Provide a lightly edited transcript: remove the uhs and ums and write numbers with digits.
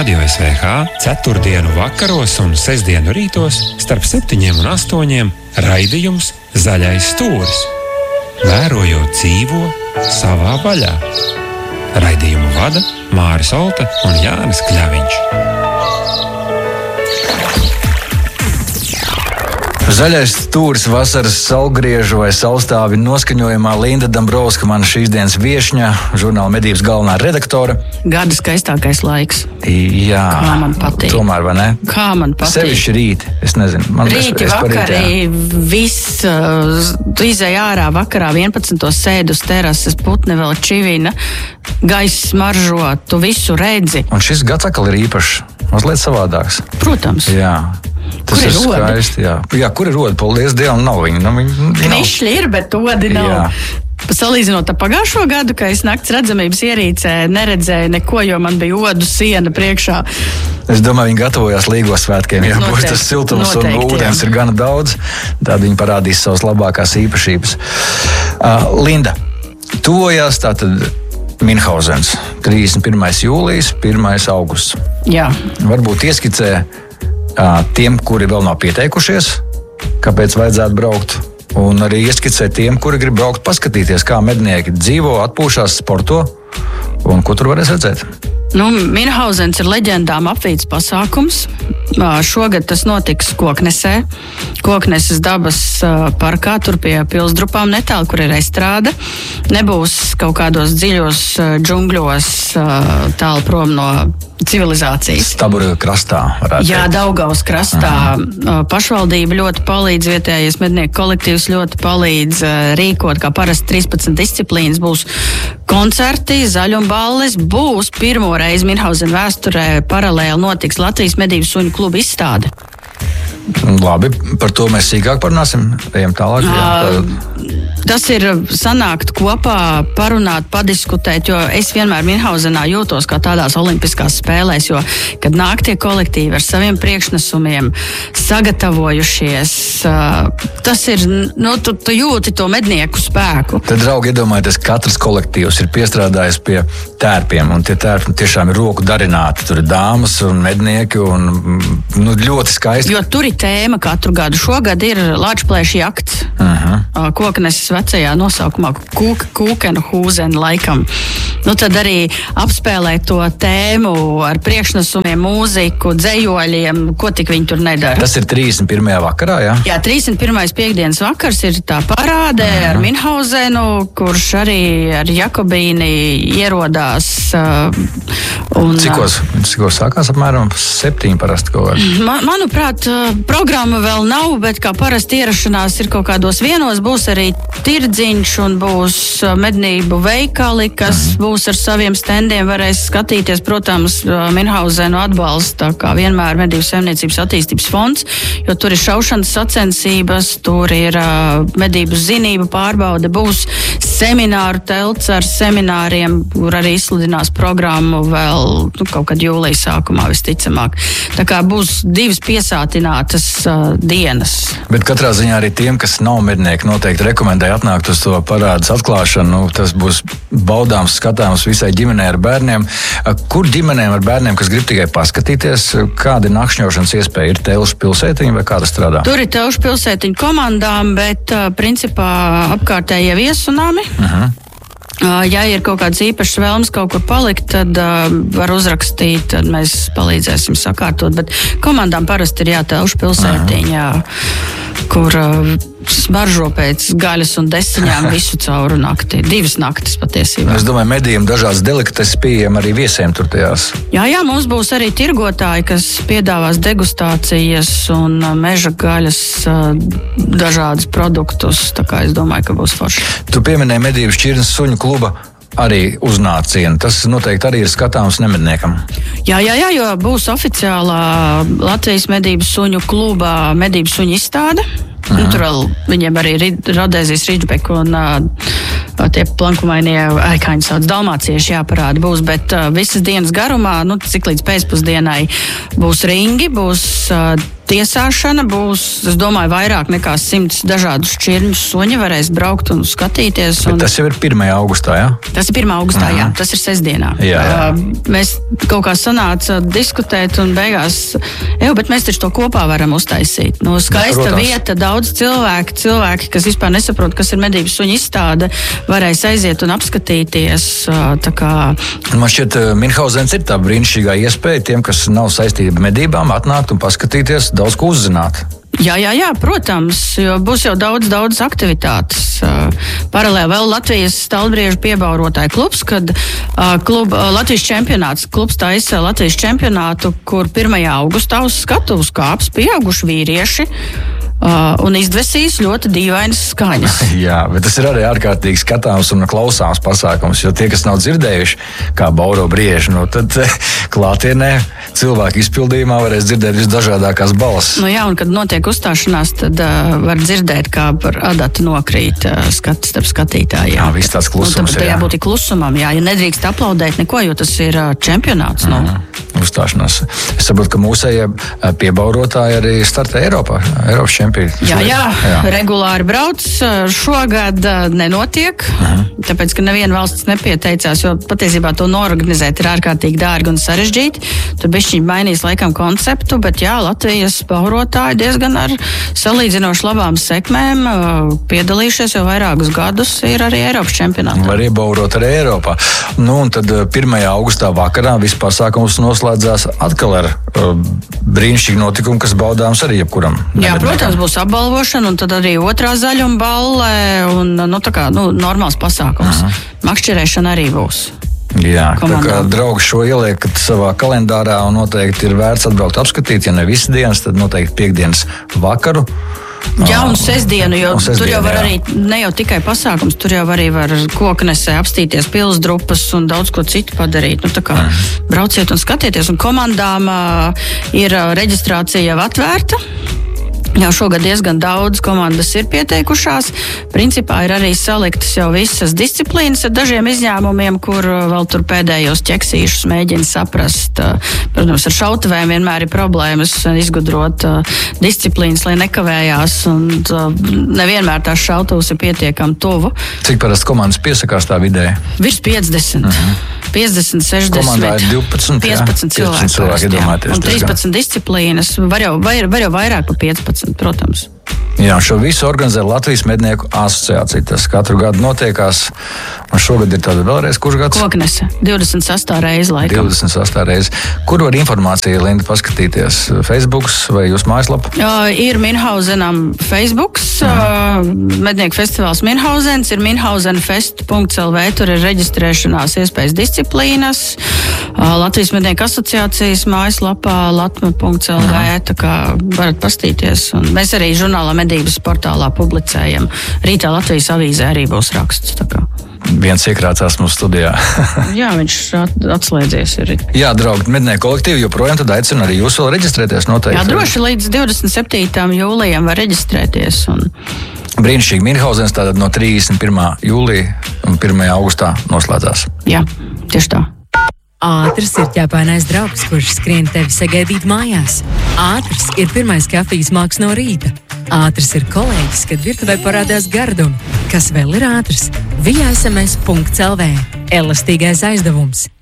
Radio SVH ceturtdienu vakaros un sestdienu rītos starp 7 un 8 raidījums Zaļais stūris. Vērojot dzīvo savā vaļā. Raidījumu vada Māris Olta un Jānis Kļaviņš. Zaļais stūris vasaras saulgriežu vai saulstāvi noskaņojumā Linda Dambrovska, mana šīs dienas viešņa, žurnāla Medības galvenā redaktore. Gada skaistākais laiks. Jā, kā man patīk. Tomēr, vai ne? Kā man patīk. Sevišķi rīti, es nezinu. Rīti, vakari, viss, tu izēj ārā vakarā 11. sēd uz terases, putni vēl čivina, gaiss smaržo, tu visu redzi. Un šis gads atkal ir īpašs, mazliet savādāks. Protams. Jā. Tas kur ir skaisti, jā, kur ir rodi? Paldies Dievam, nav viņi. Mišļi ir, bet odi nav. Jā. Salīdzinot ar pagājušo gadu, ka es nakts redzamības ierīcē neredzēju neko, jo man bija odu siena priekšā. Es domāju, viņi gatavojās Līgo svētkiem, jā, būs tas siltums noteikti, un ūdens ir gana daudz. Tad viņi parādīs savas labākās īpašības. Linda, tuvojās tātad Minhausens, 31. jūlijas, 1. augusts. Jā. Varbūt ieskicē tiem, kuri vēl nav pieteikušies, kāpēc vajadzētu braukt, un arī ieskicē tiem, kuri grib braukt paskatīties, kā mednieki dzīvo, atpūšās, sporto, un ko tur varēs redzēt. Minhausens ir leģendām apvīts pasākums. Šogad tas notiks Koknesē, Kokneses dabas parkā, tur pie pilsdrupām netālu, kur ir estrāde. Nebūs kaut kādos dziļos džungļos tālu prom no civilizācijas. Stabura krastā, varētu Jā, teikt. Daugavas krastā. Pašvaldība ļoti palīdz, vietējais mednieku kolektīvs ļoti palīdz rīkot, kā parasti 13 disciplīnas. Būs koncerti, zaļumballes, būs pirmo reizi Minhausen vēsturē paralēli notiks Latvijas medību suņu kluba izstāde. Labi, par to mēs sīkāk parunāsim. Ejam tālāk. Tas ir sanākt kopā, parunāt, padiskutēt, jo es vienmēr Minhausenā jūtos kā tādās olimpiskās spēlēs, jo, kad nāk tie kolektīvi ar saviem priekšnesumiem, sagatavojušies, tas ir, tu jūti to mednieku spēku. Tad, draugi, iedomājieties, katrs kolektīvs ir piestrādājis pie tērpiem, un tie tērpi tiešām ir roku darināti. Tur ir dāmas un mednieki, un ļoti skaisti. Jo tur ir tēma katru gadu. Šogad ir Lāčplēša jakts. Kokneses vecajā nosaukumā Kūkenhūzen laikam. Tad arī apspēlēt to tēmu ar priekšnesumiem, mūziku, dzejoļiem, ko tik viņi tur nedara. Tas ir 31. vakarā, jā? Jā, 31. piekdienas vakars ir tā parāde ar Minhausenu, kurš arī ar Jakobīni ierodās. Cikos sākās apmēram 7 parasti kaut kā? Manuprāt, programma vēl nav, bet kā parasti ierašanās ir kaut kādos vienos, būs arī tirdziņš un būs mednību veikali, kas būs ar saviem standiem, varēs skatīties, protams, Minhausenu atbalsta, kā vienmēr Medību saimniecības attīstības fonds, jo tur ir šaušanas sacensības, tur ir medību zinību pārbaude, būs semināru telts ar semināriem, kur arī izsludinās programmu vēl kaut kad jūlija sākumā visticamāk. Tā kā būs 2 piesātinātas dienas. Bet katrā ziņā arī tiem, kas nav mednieki, noteikti rekomendēja atnākt uz to parādes atklāšanu. Tas būs baudāms, skatāms visai ģimenei ar bērniem. Kur ģimenēm ar bērniem, kas grib tikai paskatīties, kāda ir nakšņošanas iespēja? Ir Telšu pilsētiņa vai kāda strādā? Tur ir Telšu pilsētiņa komandām, bet principā apkārtējie viesunāmi. Ja ir kaut kāds īpašs vēlms kaut kur palikt, tad var uzrakstīt, tad mēs palīdzēsim sakārtot. Bet komandām parasti ir Telšu pilsētiņā, kur smaržo pēc gaļas un desiņām visu cauru nakti. 2 naktis patiesībā. Es domāju, medījiem dažādas delikateses pieejam arī viesiem tur tajās. Jā, mums būs arī tirgotāji, kas piedāvās degustācijas un meža gaļas dažādus produktus. Tā kā es domāju, ka būs forši. Tu pieminēji Medību šķirnes suņu kluba arī uznācienu. Tas noteikti arī ir skatāms nemedniekam. Jā, jo būs oficiālā Latvijas medību suņu kluba medību suņu izstāde. Tur vēl viņiem arī Rodēzijas Ridžbek un tie plankumainie aikāņi sauc dalmācieši jāparāda būs, bet visas dienas garumā, cik līdz pēcpusdienai būs ringi, būs tiesāšana būs, es domāju, vairāk nekā 100 dažādus šķirņus suņi varēs braukt un skatīties. Bet tas jau ir 1. augustā, jā? Tas ir 1. augustā, jā. Tas ir sestdienā. Jā. Mēs kaut kā sanāca diskutēt un beigās, bet mēs taču to kopā varam uztaisīt. Skaista vieta, daudz cilvēki, kas vispār nesaprot, kas ir medību suņu izstāde, varēs aiziet un apskatīties. Man šķiet, Minhauzens ir tā brīnišķīgā iespēja tiem, kas nav saistīti ar medībām, atnākt un paskatīties, daudz ko uzzināt. Jā, protams, jo būs jau daudz aktivitātes. Paralēli vēl Latvijas stalbriežu piebaurotāju klubs, kad Latvijas čempionāts, klubs taisa Latvijas čempionātu, kur 1. augustā uz skatuves kāps pieauguši vīrieši un izdvesīs ļoti dīvainas skaņas. Jā, bet tas ir arī ārkārtīgi skatāms un klausāms pasākums, jo tie, kas nav dzirdējuši, kā bauro brieži, tad klātienē cilvēku izpildījumā varēs dzirdēt visdažādākās balss. Un kad notiek uzstāšanās, tad var dzirdēt, kā par adatu nokrīt starp skatītājiem. Jā, viss tāds klusums ir. Tad jābūt klusumam, ja nedrīkst aplaudēt neko, jo tas ir čempionāts. Uzstāšanās. Es saprotu, ka mūsējie piebaurotāji arī startē Eiropas čempionātā. Jā, regulāri brauc. Šogad nenotiek, tāpēc, ka neviena valsts nepieteicās, jo patiesībā to norganizēt ir ārkārtīgi dārgi un sarežģīti. Tur bišķiņ mainīs laikam konceptu, bet Latvijas baurotāji diezgan ar salīdzinoši labām sekmēm piedalījušies jau vairākus gadus, ir arī Eiropas čempionātā. Var iebaurot arī Eiropā. Un tad 1. augustā vakarā viss pasākums noslēdzās atkal ar brīnišķīgu notikumu, kas baudāms arī jebkuram. Jā, protams, būs apbalvošana, un tad arī otrā zaļuma balle, un normāls pasākums. Makšķerēšana arī būs. Jā, tā kā draugi šo ieliekat savā kalendārā, un noteikti ir vērts atbraukt apskatīt, ja ne visas dienas, tad noteikti piekdienas vakaru. Jā, un sestdienu, jo tur jau var arī, ne jau tikai pasākums, tur jau arī var koknesē apstīties pilsdrupas un daudz ko citu padarīt. Brauciet un skatieties, un komandām ir reģistrācija jau atvērta. Jau šogad diezgan daudz komandas ir pieteikušās. Principā ir arī saliktas jau visas disciplīnas ar dažiem izņēmumiem, kur vēl tur pēdējos ķeksīšus mēģina saprast. Protams, ar šautuvēm vienmēr ir problēmas izgudrot disciplīnas, lai nekavējās, un nevienmēr tās šautuvas ir pietiekami tuvu. Cik parasti komandas piesakās tā vidē? Virs 50. 50, 60. Komandā ir 12, 15 cilvēki, un 13 disciplīnas. Var jau vairāk par 15, protams. Jā, šo visu organizē Latvijas mednieku asociācija. Tas katru gadu notiekās. Un šogad ir tāda vēlreiz, kurš gads? Koknese. 28. reize laikam. 28. reize. Kur var informācija, Linda, paskatīties? Facebooks vai jūs mājaslapa? Ir Minhausenam Facebooks. Mednieku festivāls Minhausens. Ir minhausenfest.lv. Tur ir reģistrēšanās iespējas disciplīnas. Latvijas mednieku asociācijas mājaslapā latma.lv. Tā kā varat pastīties. Un mēs arī žurnālā medības portālā publicējam. Rītā Latvijas avīzē arī būs raksts. Viens iekrācās mūsu studijā. Jā, viņš atslēdzies. Jā, draugi, mednieku kolektīvi joprojām tad aicina arī jūs vēl reģistrēties noteikti. Jā, droši līdz 27. jūlijam var reģistrēties. Brīnišķīgi Minhausens tātad no 31. jūlija un 1. augustā noslēdzās. Jā, tieši tā. Ātrs ir ķepainais draugs, kurš skrien tevi sagaidīt mājās. Ātrs ir pirmais kafijas māks no rīta. Ātrs ir kolēģis, kad virtuvē parādās gardumi. Kas vēl ir ātrs? Via SMS.lv. Elastīgais aizdevums.